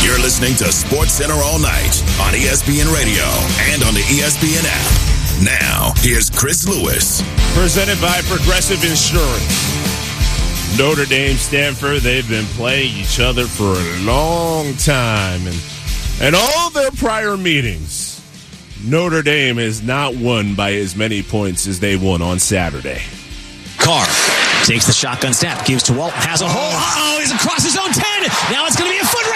You're listening to Sports Center all night on ESPN Radio and on the ESPN app. Now, here's Chris Lewis. Presented by Progressive Insurance. Notre Dame, Stanford, they've been playing each other for a long time. And all their prior meetings, Notre Dame has not won by as many points as they won on Saturday. Carr takes the shotgun snap, gives to Walton, has a hole. He's across his own 10. Now it's going to be a foot